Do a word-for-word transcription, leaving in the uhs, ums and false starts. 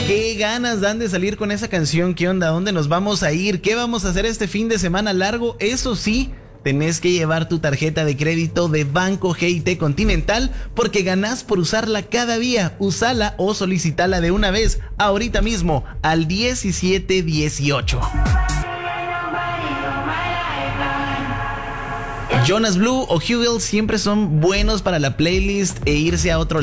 Qué ganas dan de salir con esa canción. ¿Qué onda? ¿Dónde nos vamos a ir? ¿Qué vamos a hacer este fin de semana largo? Eso sí, tenés que llevar tu tarjeta de crédito de Banco G I T Continental porque ganás por usarla cada día. Usala o solicitala de una vez, ahorita mismo, al diecisiete dieciocho. Jonas Blue o Hugel siempre son buenos para la playlist e irse a otro